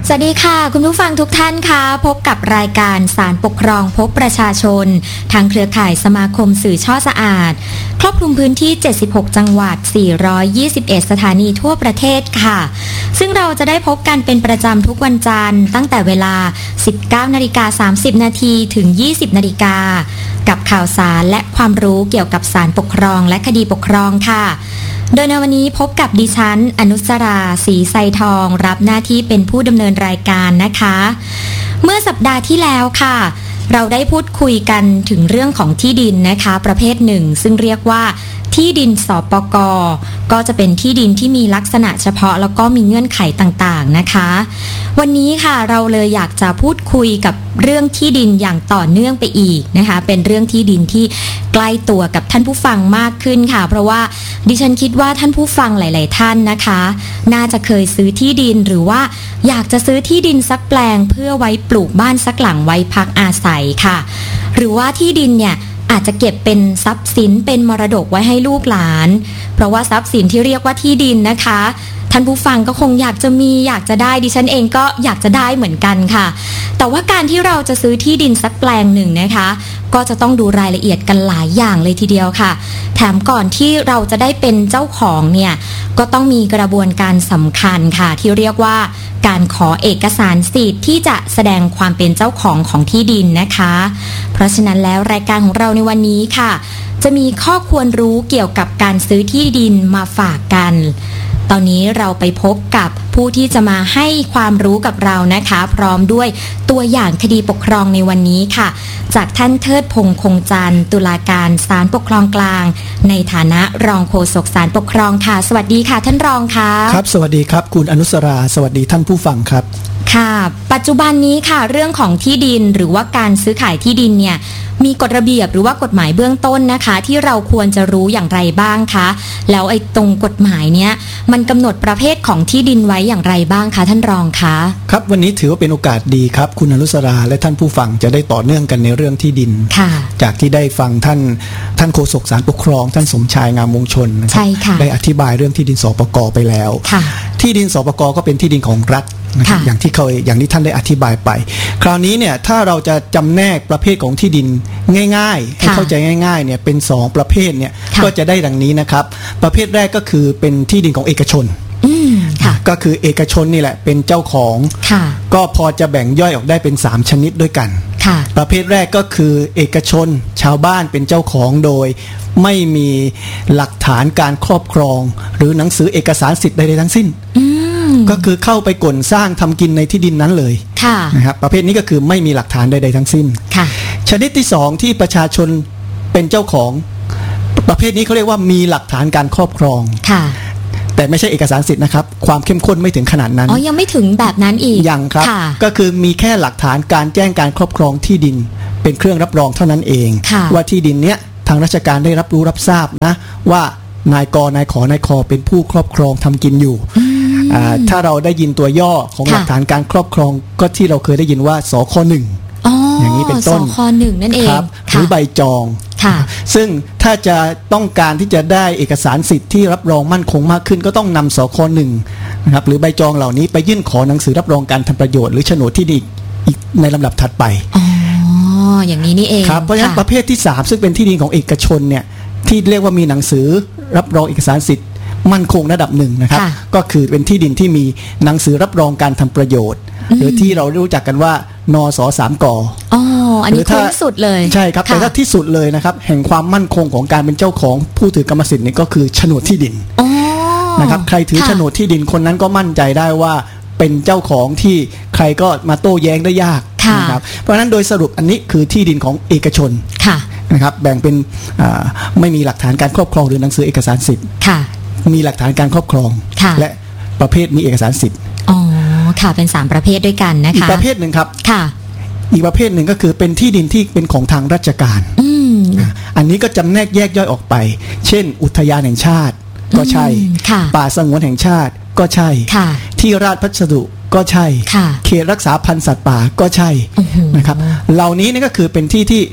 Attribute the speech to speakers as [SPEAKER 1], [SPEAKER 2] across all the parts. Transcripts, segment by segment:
[SPEAKER 1] สวัสดีค่ะคุณผู้ฟังทุกท่านค่ะพบกับรายการศาลปกครองพบประชาชนทางเครือข่ายสมาคมสื่อช่อสะอาดครอบคลุมพื้นที่76จังหวัด421สถานีทั่วประเทศค่ะซึ่งเราจะได้พบกันเป็นประจำทุกวันจันทร์ตั้งแต่เวลา 19:30 นาทีถึง 20 นาฬิกากับข่าวสารและความรู้เกี่ยวกับศาลปกครองและคดีปกครองค่ะโดยในวันนี้พบกับดิฉันอนุสราศรีไซทองรับหน้าที่เป็นผู้ดำเนินรายการนะคะเมื่อสัปดาห์ที่แล้วค่ะเราได้พูดคุยกันถึงเรื่องของที่ดินนะคะประเภทหนึ่งซึ่งเรียกว่าที่ดินสปก.ก็จะเป็นที่ดินที่มีลักษณะเฉพาะแล้วก็มีเงื่อนไขต่างๆนะคะวันนี้ค่ะเราเลยอยากจะพูดคุยกับเรื่องที่ดินอย่างต่อเนื่องไปอีกนะคะเป็นเรื่องที่ดินที่ใกล้ตัวกับท่านผู้ฟังมากขึ้นค่ะเพราะว่าดิฉันคิดว่าท่านผู้ฟังหลายๆท่านนะคะน่าจะเคยซื้อที่ดินหรือว่าอยากจะซื้อที่ดินสักแปลงเพื่อไว้ปลูกบ้านสักหลังไว้พักอาศัยค่ะหรือว่าที่ดินเนี่ยอาจจะเก็บเป็นทรัพย์สินเป็นมรดกไว้ให้ลูกหลานเพราะว่าทรัพย์สินที่เรียกว่าที่ดินนะคะท่านผู้ฟังก็คงอยากจะมีอยากจะได้ดิฉันเองก็อยากจะได้เหมือนกันค่ะแต่ว่าการที่เราจะซื้อที่ดินสักแปลงหนึ่งนะคะก็จะต้องดูรายละเอียดกันหลายอย่างเลยทีเดียวค่ะแถมก่อนที่เราจะได้เป็นเจ้าของเนี่ยก็ต้องมีกระบวนการสำคัญค่ะที่เรียกว่าการขอเอกสารสิทธิ์ที่จะแสดงความเป็นเจ้าของที่ดินนะคะเพราะฉะนั้นแล้วรายการของเราในวันนี้ค่ะจะมีข้อควรรู้เกี่ยวกับการซื้อที่ดินมาฝากกันตอนนี้เราไปพบกับผู้ที่จะมาให้ความรู้กับเรานะคะพร้อมด้วยตัวอย่างคดีปกครองในวันนี้ค่ะจากท่านเทิดพงษ์คงจันทร์ตุลาการศาลปกครองกลางในฐานะรองโฆษกศาลปกครองค่ะสวัสดีค่ะท่านรองค่ะ
[SPEAKER 2] ครับสวัสดีครับคุณอนุสราสวัสดีท่านผู้ฟังครับ
[SPEAKER 1] ค่ะปัจจุบันนี้ค่ะเรื่องของที่ดินหรือว่าการซื้อขายที่ดินเนี่ยมีกฎระเบียบหรือว่ากฎหมายเบื้องต้นนะคะที่เราควรจะรู้อย่างไรบ้างคะแล้วไอ้ตรงกฎหมายเนี้ยมันกำหนดประเภทของที่ดินไว้อย่างไรบ้างคะท่านรองคะ
[SPEAKER 2] ครับวันนี้ถือว่าเป็นโอกาสดีครับคุณอนุสราและท่านผู้ฟังจะได้ต่อเนื่องกันในเรื่องที่ดินจากที่ได้ฟังท่านโฆษกศาลปกครองท่านสมชายงามวงชนนะครับได้อธิบายเรื่องที่ดินสปก.ไปแล้วที่ดินสปก.ก็เป็นที่ดินของรัฐอย่างที่ท่านได้อธิบายไปคราวนี้เนี่ยถ้าเราจะจำแนกประเภทของที่ดินง่ายๆให้เข้าใจง่ายๆเนี่ยเป็น2ประเภทเนี่ยก็จะได้ดังนี้นะครับประเภทแรกก็คือเป็นที่ดินของเอกชนก็คือเอกชนนี่แหละเป็นเจ้าของก็พอจะแบ่งย่อยออกได้เป็น3ชนิดด้วยกันประเภทแรกก็คือเอกชนชาวบ้านเป็นเจ้าของโดยไม่มีหลักฐานการครอบครองหรือหนังสือเอกสารสิทธิ์ใดๆทั้งสิ้นก็คือเข้าไปก่นสร้างทำกินในที่ดินนั้นเลยนะครับประเภทนี้ก็คือไม่มีหลักฐานใดๆทั้งสิ้นชนิดที่2ที่ประชาชนเป็นเจ้าของประเภทนี้เขาเรียกว่ามีหลักฐานการครอบครองแต่ไม่ใช่เอกสารสิทธิ์นะครับความเข้มข้นไม่ถึงขนาดนั้น
[SPEAKER 1] ยังไม่ถึงแบบนั้นอีก
[SPEAKER 2] ยังครับก็คือมีแค่หลักฐานการแจ้งการครอบครองที่ดินเป็นเครื่องรับรองเท่านั้นเองว่าที่ดินเนี้ยทางราชการได้รับรู้รับทราบนะว่านายกนายขอนายคอเป็นผู้ครอบครองทำกินอยู่ถ้าเราได้ยินตัวย่อของหลักฐานการครอบครองก็ที่เราเคยได้ยินว่าสค.1อย่างนี้เป็นต้น
[SPEAKER 1] สค.1นั่นเอง
[SPEAKER 2] หรือใบจองซึ่งถ้าจะต้องการที่จะได้เอกสารสิทธิ์ที่รับรองมั่นคงมากขึ้นก็ต้องนำสค.1นะครับหรือใบจองเหล่านี้ไปยื่นขอหนังสือรับรองการทำประโยชน์หรือโฉนดที่ดินอีกในลำดับถัดไป
[SPEAKER 1] อย่างนี้นี่เอง
[SPEAKER 2] ครับเพราะฉะนั้นประเภทที่3ซึ่งเป็นที่ดินของเอกชนเนี่ยที่เรียกว่ามีหนังสือรับรองเอกสารสิทธิ์มั่นคงระดับ1นะครับก็คือเป็นที่ดินที่มีหนังสือรับรองการทำประโยชน์หรือที่เรารู้จักกันว่านส3 ก.
[SPEAKER 1] อันนี้ที่สุดเลย
[SPEAKER 2] ใช่ครับแต่ถ้าที่สุดเลยนะครับแห่งความมั่นคงของการเป็นเจ้าของผู้ถือกรรมสิทธิ์นี่ก็คือโฉนดที่ดินนะครับใครถือโฉนดที่ดินคนนั้นก็มั่นใจได้ว่าเป็นเจ้าของที่ใครก็มาโต้แย้งได้ยากนะครับเพราะฉะนั้นโดยสรุปอันนี้คือที่ดินของเอกชนนะครับแบ่งเป็นไม่มีหลักฐานการครอบครองหรือหนังสือเอกสารสิทธิ์มีหลักฐานการครอบครองและประเภทมีเอกสารสิทธิ์
[SPEAKER 1] ค่ะเป็น3ประเภทด้วยกันนะคะ
[SPEAKER 2] อีกประเภทหนึ่งครับอีกประเภทหนึ่งก็คือเป็นที่ดินที่เป็นของทางราชการอันนี้ก็จำแนกแยกย่อยออกไปเช่นอุทยานแห่งชาติก็ใช่ป่าสงวนแห่งชาติก็ใช่ที่ราชพัสดุก็ใช่เขตรักษาพันธุ์สัตว์ป่าก็ใช่นะครับเหล่านี้นี่ก็คือเป็นที่ที่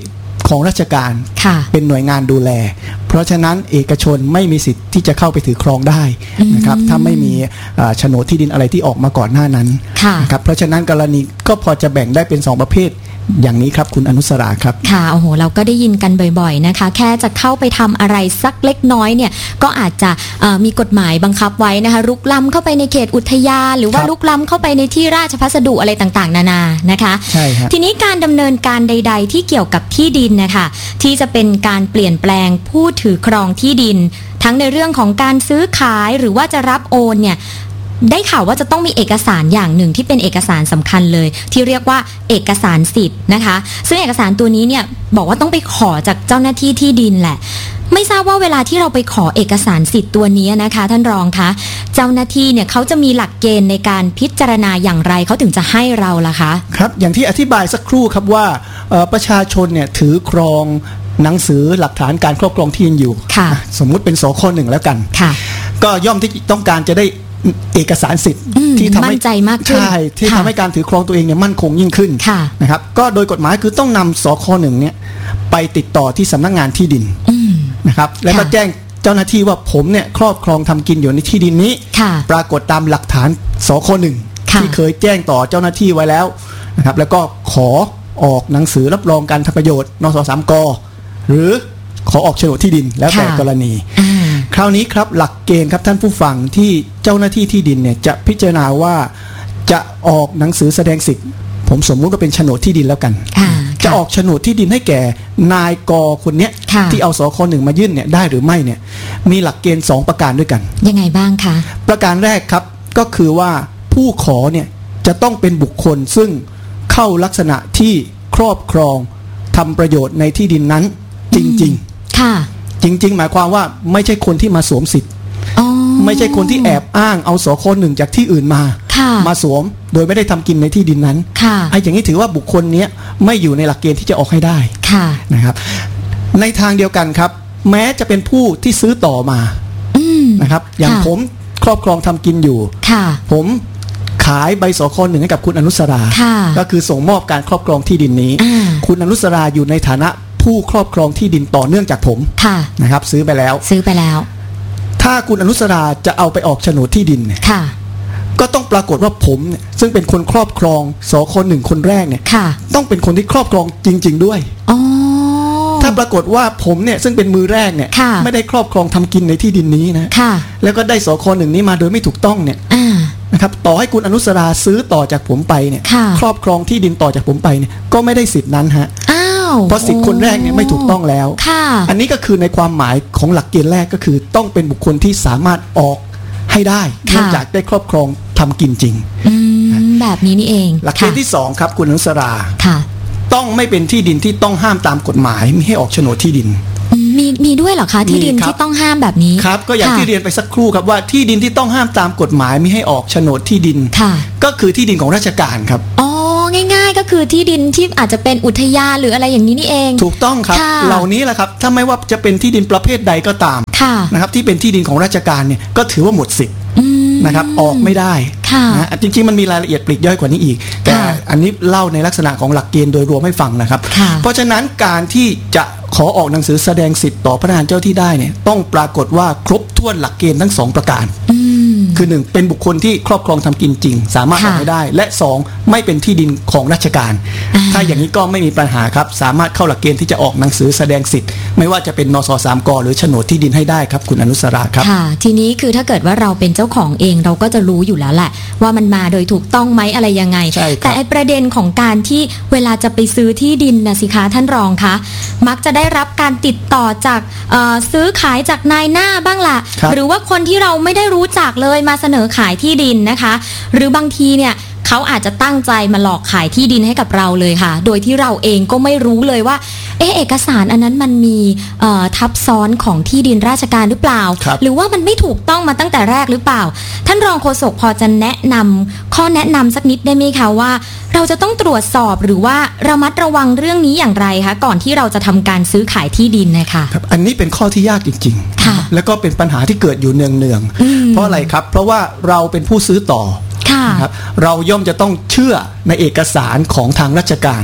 [SPEAKER 2] ของราชการเป็นหน่วยงานดูแลเพราะฉะนั้นเอกชนไม่มีสิทธิ์ที่จะเข้าไปถือครองได้นะครับถ้าไม่มีโฉนดที่ดินอะไรที่ออกมาก่อนหน้านั้นนะครับเพราะฉะนั้นกรณีก็พอจะแบ่งได้เป็น2ประเภทอย่างนี้ครับคุณอนุสราครับ
[SPEAKER 1] ค่ะโอ้โหเราก็ได้ยินกันบ่อยๆนะคะแค่จะเข้าไปทำอะไรสักเล็กน้อยเนี่ยก็อาจจะมีกฎหมายบังคับไว้นะคะรุกล้ำเข้าไปในเขตอุทยานหรือว่ารุกล้ำเข้าไปในที่ราชพัสดุอะไรต่างๆนานานะคะ
[SPEAKER 2] ใช่ครับ
[SPEAKER 1] ทีนี้การดำเนินการใดๆที่เกี่ยวกับที่ดินนะคะที่จะเป็นการเปลี่ยนแปลงผู้ถือครองที่ดินทั้งในเรื่องของการซื้อขายหรือว่าจะรับโอนเนี่ยได้ข่าวว่าจะต้องมีเอกสารอย่างหนึ่งที่เป็นเอกสารสำคัญเลยที่เรียกว่าเอกสารสิทธิ์นะคะซึ่งเอกสารตัวนี้เนี่ยบอกว่าต้องไปขอจากเจ้าหน้าที่ที่ดินแหละไม่ทราบว่าเวลาที่เราไปขอเอกสารสิทธิ์ตัวนี้นะคะท่านรองคะเจ้าหน้าที่เนี่ยเขาจะมีหลักเกณฑ์ในการพิจารณาอย่างไรเขาถึงจะให้เราล่ะคะ
[SPEAKER 2] ครับอย่างที่อธิบายสักครู่ครับว่าประชาชนเนี่ยถือครองหนังสือหลักฐานการครอบครองที่ดินอยู่สมมุติเป็นสค.1แล้วกันก็ย่อมที่ต้องการจะได้เอกสารสิทธิ์ที่ทำให้
[SPEAKER 1] มั่นใจมากขึ้น
[SPEAKER 2] ใช่ที่ทำให้การถือครองตัวเองเนี่ยมั่นคงยิ่งขึ้นนะครับก็โดยกฎหมายคือต้องนำสค.1เนี่ยไปติดต่อที่สำนักงานที่ดินนะครับแล้วก็แจ้งเจ้าหน้าที่ว่าผมเนี่ยครอบครองทำกินอยู่ในที่ดินนี้ปรากฏตามหลักฐานสค.1ที่เคยแจ้งต่อเจ้าหน้าที่ไว้แล้วนะครับแล้วก็ขอออกหนังสือรับรองการทำประโยชน์นส3กหรือขอออกโฉนดที่ดินแล้วแต่กรณีคราวนี้ครับหลักเกณฑ์ครับท่านผู้ฟังที่เจ้าหน้าที่ที่ดินเนี่ยจะพิจารณาว่าจะออกหนังสือแสดงสิทธิ์ผมสมมุติว่าเป็นโฉนดที่ดินแล้วกันจะออกโฉนดที่ดินให้แก่นายกคนเนี้ยที่เอาสค.1มายื่นเนี่ยได้หรือไม่เนี่ยมีหลักเกณฑ์2ประการด้วยกัน
[SPEAKER 1] ยังไงบ้างคะ
[SPEAKER 2] ประการแรกครับก็คือว่าผู้ขอเนี่ยจะต้องเป็นบุคคลซึ่งเข้าลักษณะที่ครอบครองทำประโยชน์ในที่ดินนั้นจริงๆ
[SPEAKER 1] ค่ะ
[SPEAKER 2] จริงๆหมายความว่าไม่ใช่คนที่มาสวมสิทธิ์ไม่ใช่คนที่แอบอ้างเอาสค.1จากที่อื่นมาสวมโดยไม่ได้ทำกินในที่ดินนั้นไอ้อย่างนี้ถือว่าบุคคลนี้ไม่อยู่ในหลักเกณฑ์ที่จะออกให้ได้นะครับในทางเดียวกันครับแม้จะเป็นผู้ที่ซื้อต่อมานะครับอย่างผมครอบครองทำกินอยู่ผมขายใบสค.1ให้กับคุณอนุสราก็คือส่งมอบการครอบครองที่ดินนี้คุณอนุสราอยู่ในฐานะผู้ครอบครองที่ดินต่อเนื่องจากผมนะครับซื้อไปแล้วถ้าคุณอนุสราจะเอาไปออกโฉนดที่ดินเนี่ยก็ต้องปรากฏว่าผมเนี่ยซึ่งเป็นคนครอบครองสค.1คนแรกเนี่ยต้องเป็นคนที่ครอบครองจริงๆด้วยถ้าปรากฏว่าผมเนี่ยซึ่งเป็นมือแรกเนี่ยไม่ได้ครอบครองทำกินในที่ดินนี้นะแล้วก็ได้สค.1นี้มาโดยไม่ถูกต้องเนี่ยนะครับต่อให้คุณอนุสราซื้อต่อจากผมไปเนี่ยครอบครองที่ดินต่อจากผมไปเนี่ยก็ไม่ได้สิทธินั้นฮะเพราะสิทธิ์คนแรกเนี่ยไม่ถูกต้องแล้วอันนี้ก็คือในความหมายของหลักเกณฑ์แรกก็คือต้องเป็นบุคคลที่สามารถออกให้ได้เนื่องจากได้ครอบครองทำกินจริง
[SPEAKER 1] แบบนี้นี่เอง
[SPEAKER 2] หลักเกณฑ์ที่2ครับคุณอนุสราต้องไม่เป็นที่ดินที่ต้องห้ามตามกฎหมายไม่ให้ออกโฉนดที่ดิน
[SPEAKER 1] มีด้วยเหรอคะที่ดินที่ต้องห้ามแบบนี้
[SPEAKER 2] ครับก็อย่างที่เรียนไปสักครู่ครับว่าที่ดินที่ต้องห้ามตามกฎหมายไม่ให้ออกโฉนดที่ดินก็คือที่ดินของราชการครับ
[SPEAKER 1] อ๋อง่ายๆก็คือที่ดินที่อาจจะเป็นอุทยานหรืออะไรอย่างนี้นี่เอง
[SPEAKER 2] ถูกต้องครับเหล่านี้แหละครับถ้าไม่ว่าจะเป็นที่ดินประเภทใดก็ตามนะครับที่เป็นที่ดินของราชการเนี่ยก็ถือว่าหมดสิทธิ์นะครับออกไม่ได้นะจริงๆมันมีรายละเอียดปลีกย่อยกว่านี้อีกแต่อันนี้เล่าในลักษณะของหลักเกณฑ์โดยรวมให้ฟังนะครับเพราะฉะนั้นการที่จะขอออกหนังสือแสดงสิทธิ์ต่อพนักงานเจ้าที่ได้เนี่ยต้องปรากฏว่าครบถ้วนหลักเกณฑ์ทั้ง2ประการคือ1เป็นบุคคลที่ครอบครองทำกินจริงสามารถออกได้และ2ไม่เป็นที่ดินของราชการถ้าอย่างนี้ก็ไม่มีปัญหาครับสามารถเข้าหลักเกณฑ์ที่จะออกหนังสือแสดงสิทธิ์ไม่ว่าจะเป็นนส3กหรือโฉนดที่ดินให้ได้ครับคุณอนุสราครับ
[SPEAKER 1] ค่ะทีนี้คือถ้าเกิดว่าเราเป็นเจ้าของเองเราก็จะรู้อยู่แล้วแหละว่ามันมาโดยถูกต้องไหมอะไรยังไงแต่ไอ้ประเด็นของการที่เวลาจะไปซื้อที่ดินนะสิคะท่านรองคะมักจะได้รับการติดต่อจากซื้อขายจากนายหน้าบ้างล่ะหรือว่าคนที่เราไม่ได้รู้จักเลยมาเสนอขายที่ดินนะคะหรือบางทีเนี่ยเขาอาจจะตั้งใจมาหลอกขายที่ดินให้กับเราเลยค่ะโดยที่เราเองก็ไม่รู้เลยว่าเอกสารอันนั้นมันมีทับซ้อนของที่ดินราชการหรือเปล่าหรือว่ามันไม่ถูกต้องมาตั้งแต่แรกหรือเปล่าท่านรองโฆษกพอจะแนะนำข้อแนะนำสักนิดได้ไหมคะว่าเราจะต้องตรวจสอบหรือว่าระมัดระวังเรื่องนี้อย่างไรคะก่อนที่เราจะทำการซื้อขายที่ดินนะคะ
[SPEAKER 2] ครับอันนี้เป็นข้อที่ยากจริงๆแล้วก็เป็นปัญหาที่เกิดอยู่เนืองๆเพราะอะไรครับเพราะว่าเราเป็นผู้ซื้อต่อครับเราย่อมจะต้องเชื่อในเอกสารของทางราชการ
[SPEAKER 1] แน่นอ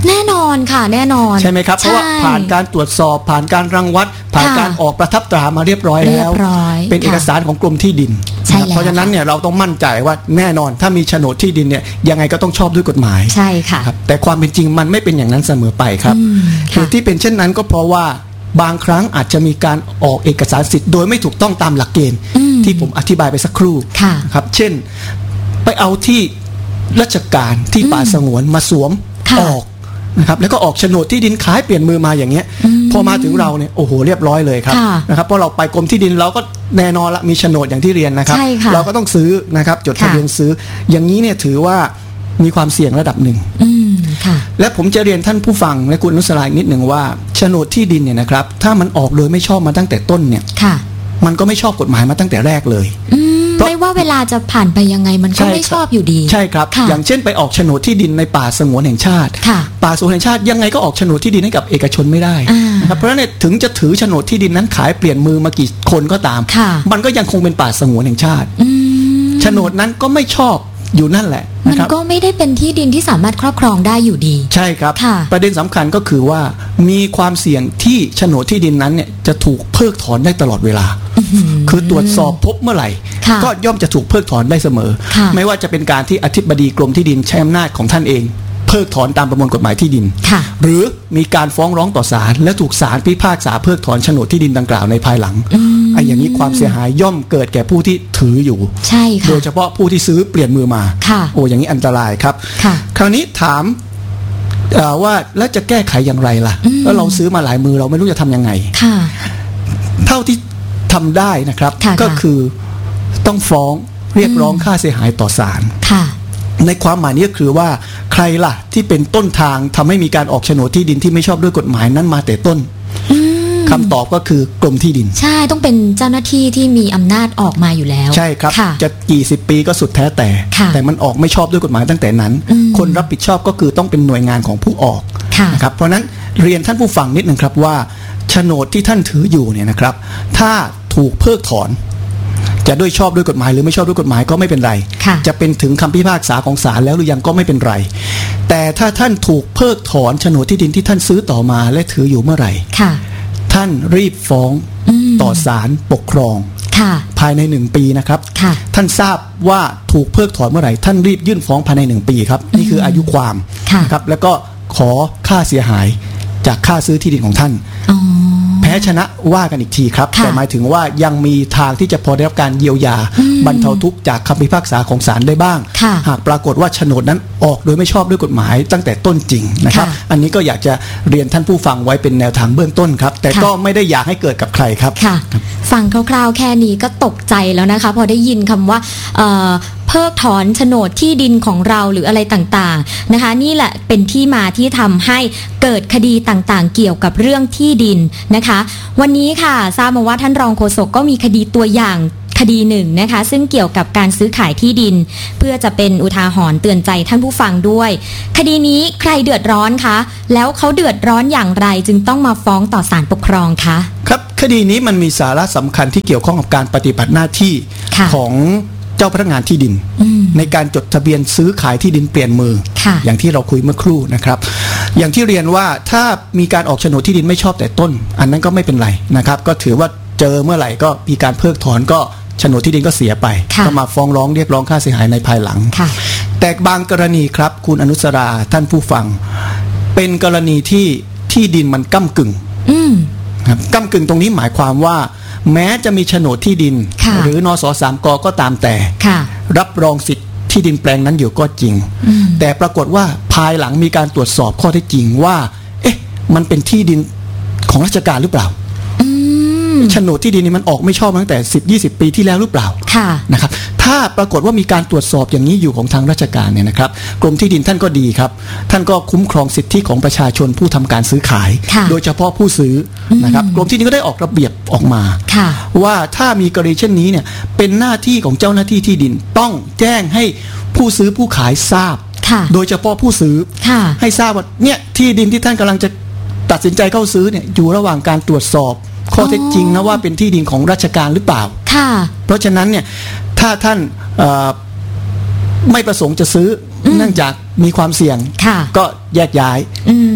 [SPEAKER 1] อนค่ะแน่นอน
[SPEAKER 2] ใช่ไหมครับเพราะว่าผ่านการตรวจสอบผ่านการรังวัดผ่านการออกประทับตรามาเรียบร้อยแล้วเป็นเอกสารของกรมที่ดินเพราะฉะนั้นเนี่ยเราต้องมั่นใจว่าแน่นอนถ้ามีโฉนดที่ดินเนี่ยยังไงก็ต้องชอบด้วยกฎหมาย
[SPEAKER 1] ใช่ค่ะ
[SPEAKER 2] แต่ความเป็นจริงมันไม่เป็นอย่างนั้นเสมอไปครับเหตุที่เป็นเช่นนั้นก็เพราะว่าบางครั้งอาจจะมีการออกเอกสารสิทธิ์โดยไม่ถูกต้องตามหลักเกณฑ์ที่ผมอธิบายไปสักครู่ครับเช่นไปเอาที่ราชการที่ป่าสงวนมาสวมออกนะครับแล้วก็ออกโฉนดที่ดินขายเปลี่ยนมือมาอย่างเงี้ยพอมาถึงเราเนี่ยโอ้โหเรียบร้อยเลยครับนะครับเพราะเราไปกรมที่ดินเราก็แน่นอนละมีโฉนดอย่างที่เรียนนะครับเราก็ต้องซื้อนะครับจดทะเบียนซื้ออย่างนี้เนี่ยถือว่ามีความเสี่ยงระดับหนึ่งและผมจะเรียนท่านผู้ฟังและคุณนุสราอีกนิดหนึ่งว่าโฉนดที่ดินเนี่ยนะครับถ้ามันออกโดยไม่ชอบมาตั้งแต่ต้นเนี่ยมันก็ไม่ชอบกฎหมายมาตั้งแต่แรกเลย
[SPEAKER 1] ไม่ว่าเวลาจะผ่านไปยังไงมันก็ไม่ชอบอยู่ดี
[SPEAKER 2] ใช่ครับอย่างเช่นไปออกโฉนดที่ดินในป่าสงวนแห่งชาติป่าสงวนแห่งชาติยังไงก็ออกโฉนดที่ดินให้กับเอกชนไม่ได้นะครับเพราะฉะนั้นถึงจะถือโฉนดที่ดินนั้นขายเปลี่ยนมือมากี่คนก็ตามมันก็ยังคงเป็นป่าสงวนแห่งชาติโฉนดนั้นก็ไม่ชอบอยู่นั่นแหละ
[SPEAKER 1] มันก็ไม่ได้เป็นที่ดินที่สามารถครอบครองได้อยู่ดี
[SPEAKER 2] ใช่ครับประเด็นสำคัญก็คือว่ามีความเสี่ยงที่โฉนดที่ดินนั้นเนี่ยจะถูกเพิกถอนได้ตลอดเวลาคือตรวจสอบพบเมื่อไหร่ก็ย่อมจะถูกเพิกถอนได้เสมอไม่ว่าจะเป็นการที่อธิบดีกรมที่ดินใช้อำนาจของท่านเองเพิกถอนตามประมวลกฎหมายที่ดินหรือมีการฟ้องร้องต่อศาลและถูกศาลพิพากษาเพิกถอนโฉนดที่ดินดังกล่าวในภายหลังไอ้อย่างนี้ความเสียหายย่อมเกิดแก่ผู้ที่ถืออยู่
[SPEAKER 1] ใช่ค่ะ
[SPEAKER 2] โดยเฉพาะผู้ที่ซื้อเปลี่ยนมือมาโอ้อย่างนี้อันตรายครับคราวนี้ถามว่าแล้วจะแก้ไขอย่างไรล่ะแล้วเราซื้อมาหลายมือเราไม่รู้จะทำยังไงเท่าที่ทำได้นะครับก็คือต้องฟ้องเรียกร้องค่าเสียหายต่อศาลในความหมายนี้ก็คือว่าใครล่ะที่เป็นต้นทางทำให้มีการออกโฉนดที่ดินที่ไม่ชอบด้วยกฎหมายนั้นมาแต่ต้นคำตอบก็คือกรมที่ดิน
[SPEAKER 1] ใช่ต้องเป็นเจ้าหน้าที่ที่มีอำนาจออกมาอยู่แล้ว
[SPEAKER 2] ใช่ครับจะกี่สิบปีก็สุดแท้แต่มันออกไม่ชอบด้วยกฎหมายตั้งแต่นั้นคนรับผิดชอบก็คือต้องเป็นหน่วยงานของผู้ออกนะครับเพราะนั้นเรียนท่านผู้ฟังนิดนึงครับว่าโฉนดที่ท่านถืออยู่เนี่ยนะครับถ้าถูกเพิกถอนจะด้วยชอบด้วยกฎหมายหรือไม่ชอบด้วยกฎหมายก็ไม่เป็นไรจะเป็นถึงคำพิพากษาของศาลแล้วหรือยังก็ไม่เป็นไรแต่ถ้าท่านถูกเพิกถอนโฉนดที่ดินที่ท่านซื้อต่อมาและถืออยู่เมื่อไหร่ท่านรีบฟ้องต่อศาลปกครองภายใน1 ปีนะครับท่านทราบว่าถูกเพิกถอนเมื่อไหร่ท่านรีบยื่นฟ้องภายใน1 ปีครับนี่คืออายุความครับแล้วก็ขอค่าเสียหายจากค่าซื้อที่ดินของท่านแพ้ชนะว่ากันอีกทีครับแต่หมายถึงว่ายังมีทางที่จะพอได้รับการเยียวยาบรรเทาทุกข์จากคำพิพากษาของศาลได้บ้างหากปรากฏว่าโฉนดนั้นออกโดยไม่ชอบด้วยกฎหมายตั้งแต่ต้นจริงนะครับอันนี้ก็อยากจะเรียนท่านผู้ฟังไว้เป็นแนวทางเบื้องต้นครับแต่ก็ไม่ได้อยากให้เกิดกับใครครับ
[SPEAKER 1] ฟังคร่าวๆแค่นี้ก็ตกใจแล้วนะคะพอได้ยินคำว่าเพิกถอนโฉนดที่ดินของเราหรืออะไรต่างๆนะคะนี่แหละเป็นที่มาที่ทำให้เกิดคดีต่างๆเกี่ยวกับเรื่องที่ดินนะคะวันนี้ค่ะทราบมาว่าท่านรองโฆษกก็มีคดีตัวอย่างคดีหนึ่งนะคะซึ่งเกี่ยวกับการซื้อขายที่ดินเพื่อจะเป็นอุทาหรณ์เตือนใจท่านผู้ฟังด้วยคดีนี้ใครเดือดร้อนคะแล้วเขาเดือดร้อนอย่างไรจึงต้องมาฟ้องต่อศาลปกครองคะ
[SPEAKER 2] ครับคดีนี้มันมีสาระสำคัญที่เกี่ยวข้องกับการปฏิบัติหน้าที่ของเจ้าพนักงานที่ดินในการจดทะเบียนซื้อขายที่ดินเปลี่ยนมืออย่างที่เราคุยเมื่อครู่นะครับอย่างที่เรียนว่าถ้ามีการออกโฉนดที่ดินไม่ชอบแต่ต้นอันนั้นก็ไม่เป็นไรนะครับก็ถือว่าเจอเมื่อไหร่ก็มีการเพิกถอนก็โฉนดที่ดินก็เสียไปก็มาฟ้องร้องเรียกร้องค่าเสียหายในภายหลังแต่บางกรณีครับคุณอนุสราท่านผู้ฟังเป็นกรณีที่ดินมันก้ำกึ่งครับก้ำกึ่งตรงนี้หมายความว่าแม้จะมีโฉนดที่ดินหรือนส3 กก็ตามแต่รับรองสิทธิ์ที่ดินแปลงนั้นอยู่ก็จริงแต่ปรากฏว่าภายหลังมีการตรวจสอบข้อเท็จจริงว่าเอ๊ะมันเป็นที่ดินของราชการหรือเปล่าโฉนดที่ดินนี้มันออกไม่ชอบตั้งแต่10-20 ปีที่แล้วหรือเปล่านะครับถ้าปรากฏว่ามีการตรวจสอบอย่างนี้อยู่ของทางราชการเนี่ยนะครับกรมที่ดินท่านก็ดีครับท่านก็คุ้มครองสิทธิของประชาชนผู้ทำการซื้อขายโดยเฉพาะผู้ซื้อนะครับกรมที่ดินก็ได้ออกระเบียบออกมาว่าถ้ามีกรณีเช่นนี้เนี่ยเป็นหน้าที่ของเจ้าหน้าที่ที่ดินต้องแจ้งให้ผู้ซื้อผู้ขายทราบโดยเฉพาะผู้ซื้อให้ทราบว่าเนี่ยที่ดินที่ท่านกำลังจะตัดสินใจเข้าซื้อเนี่ยอยู่ระหว่างการตรวจสอบข้อเท็จจริงนะว่าเป็นที่ดินของราชการหรือเปล่าเพราะฉะนั้นเนี่ยถ้าท่านไม่ประสงค์จะซื้อเนื่องจากมีความเสี่ยงก็แยกย้าย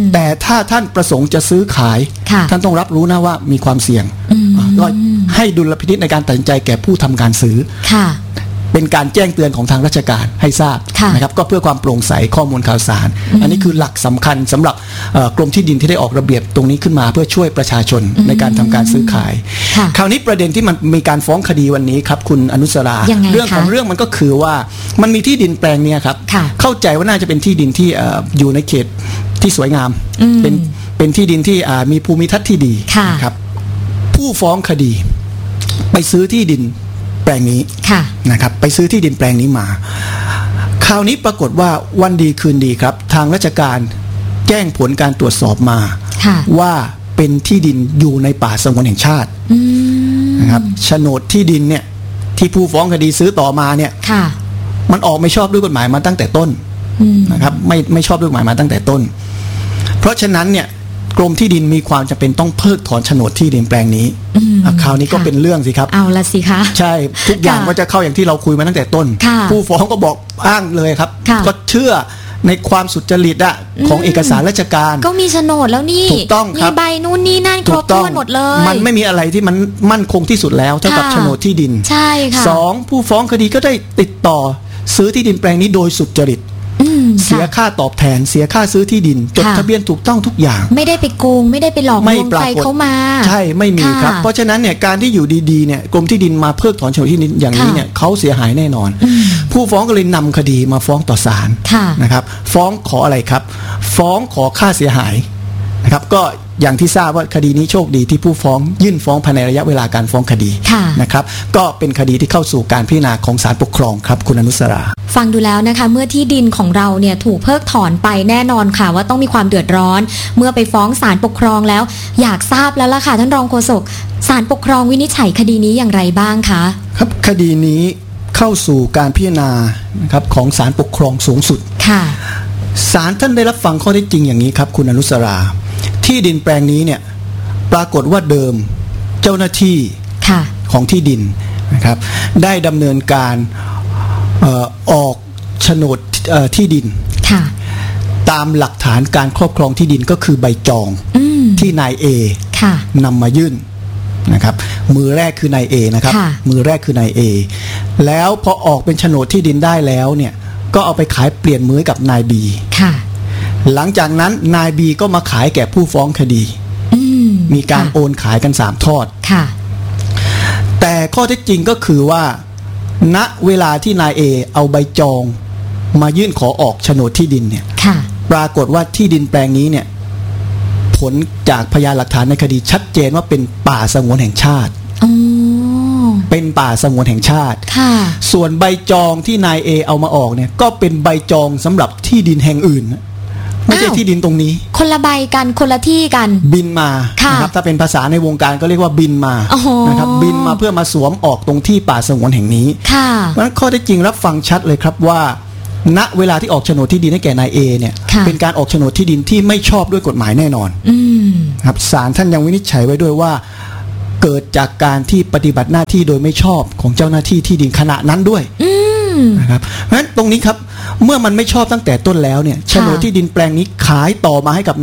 [SPEAKER 2] แต่ถ้าท่านประสงค์จะซื้อขายท่านต้องรับรู้นะว่ามีความเสี่ยงก็ให้ดุลพินิจในการตัดสินใจแก่ผู้ทำการซื้อเป็นการแจ้งเตือนของทางราชการให้ทราบนะครับก็เพื่อความโปร่งใสข้อมูลข่าวสารอันนี้คือหลักสำคัญสำหรับกรมที่ดินที่ได้ออกระเบียบตรงนี้ขึ้นมาเพื่อช่วยประชาชนในการทำการซื้อขายคราวนี้ประเด็นที่มันมีการฟ้องคดีวันนี้ครับคุณอนุสราเรื่องของเรื่องมันก็คือว่ามันมีที่ดินแปลงนี้ครับเข้าใจว่าน่าจะเป็นที่ดินที่อยู่ในเขตที่สวยงามเป็นที่ดินที่มีภูมิทัศน์ที่ดีครับผู้ฟ้องคดีไปซื้อที่ดินแปลงนี้นะครับไปซื้อที่ดินแปลงนี้มาคราวนี้ปรากฏว่าวันดีคืนดีครับทางราชการแจ้งผลการตรวจสอบมาว่าเป็นที่ดินอยู่ในป่าสงวนแห่งชาตินะครับโฉนดที่ดินเนี่ยที่ผู้ฟ้องคดีซื้อต่อมาเนี่ยมันออกไม่ชอบด้วยกฎหมายมาตั้งแต่ต้นนะครับไม่ชอบด้วยกฎหมายมาตั้งแต่ต้นเพราะฉะนั้นเนี่ยกรมที่ดินมีความจำเป็นต้องเพิกถอนโฉนดที่ดินแปลงนี้คราวนี้ก็เป็นเรื่องสิครับ
[SPEAKER 1] เอาละสิคะ
[SPEAKER 2] ใช่ทุกอย่างก็จะเข้าอย่างที่เราคุยมาตั้งแต่ต้นผู้ฟ้องก็บอกอ้างเลยครับก็เชื่อในความสุจริตของเอกสารราชการ
[SPEAKER 1] ก็มีโฉนดแล้วนี่
[SPEAKER 2] ถูกต้องครับ
[SPEAKER 1] มีใบนู่นนี่นั่นครบถ้วนหมดเลย
[SPEAKER 2] มันไม่มีอะไรที่มันมั่นคงที่สุดแล้วเท่ากับโฉนดที่ดิน
[SPEAKER 1] ใช่ค่ะ
[SPEAKER 2] 2ผู้ฟ้องคดีก็ได้ติดต่อซื้อที่ดินแปลงนี้โดยสุจริตเสียค่าตอบแทนเสียค่าซื้อที่ดินจดทะเบียนถูกต้องทุกอย่าง
[SPEAKER 1] ไม่ได้ไปโกงไม่ได้ไปหลอกลวงใครเข้ามา
[SPEAKER 2] ใช่ไม่มีครับเพราะฉะนั้นเนี่ยการที่อยู่ดีๆเนี่ยกรมที่ดินมาเพิกถอนโฉนดที่ดินอย่างนี้เนี่ยเขาเสียหายแน่นอนผู้ฟ้องก็เลยนำคดีมาฟ้องต่อศาลนะครับฟ้องขออะไรครับฟ้องขอค่าเสียหายนะครับก็อย่างที่ทราบว่าคดีนี้โชคดีที่ผู้ฟ้องยื่นฟ้องภายในระยะเวลาการฟ้องคดีนะครับก็เป็นคดีที่เข้าสู่การพิจารณาของศาลปกครองครับคุณอนุสรา
[SPEAKER 1] ฟังดูแล้วนะคะเมื่อที่ดินของเราเนี่ยถูกเพิกถอนไปแน่นอนค่ะว่าต้องมีความเดือดร้อนเมื่อไปฟ้องศาลปกครองแล้วอยากทราบแล้วล่ะค่ะท่านรองโฆษกศาลปกครองวินิจฉัยคดีนี้อย่างไรบ้างคะ
[SPEAKER 2] ครับคดีนี้เข้าสู่การพิจารณานะครับของศาลปกครองสูงสุด
[SPEAKER 1] ค่ะ
[SPEAKER 2] ศาลท่านได้รับฟังข้อเท็จจริงอย่างนี้ครับคุณอนุสราที่ดินแปลงนี้เนี่ยปรากฏว่าเดิมเจ้าหน้าที่ของที่ดินนะครับได้ดำเนินการออกโฉนดที่ดินตามหลักฐานการครอบครองที่ดินก็คือใบจองที่นายเอนำมายื่นนะครับมือแรกคือนายเอนะครับมือแรกคือนายเอแล้วพอออกเป็นโฉนดที่ดินได้แล้วเนี่ยก็เอาไปขายเปลี่ยนมือกับนายบีหลังจากนั้นนายบีก็มาขายแก่ผู้ฟ้องคดีมีการโอนขายกัน3ทอดแต่ข้อเท็จจริงก็คือว่าณเวลาที่นายเอเอาใบจองมายื่นขอออกโฉนดที่ดินเนี่ยปรากฏว่าที่ดินแปลงนี้เนี่ยผลจากพยานหลักฐานในคดีชัดเจนว่าเป็นป่าสงวนแห่งชาติเป็นป่าสงวนแห่งชาติส่วนใบจองที่นายเอเอามาออกเนี่ยก็เป็นใบจองสำหรับที่ดินแห่งอื่นไม่ใช่ที่ดินตรงนี้
[SPEAKER 1] คนละใบกันคนละที่กัน
[SPEAKER 2] บินมานะครับถ้าเป็นภาษาในวงการก็เรียกว่าบินมานะครับบินมาเพื่อมาสวมออกตรงที่ป่าสงวนแห่งนี้เพราะฉะนั้นข้อเท็จจริงรับฟังชัดเลยครับว่าณเวลาที่ออกโฉนดที่ดินให้แก่นายเอเนี่ยเป็นการออกโฉนดที่ดินที่ไม่ชอบด้วยกฎหมายแน่นอนครับศาลท่านยังวินิจฉัยไว้ด้วยว่าเกิดจากการที่ปฏิบัติหน้าที่โดยไม่ชอบของเจ้าหน้าที่ที่ดินขณะนั้นด้วยนะครับเพราะฉะนั้นตรงนี้ครับเมื่อมันไม่ชอบตั้งแต่ต้นแล้วเนี่ยโฉนดที่ดินแปลงนี้ขายต่อมาให้กับ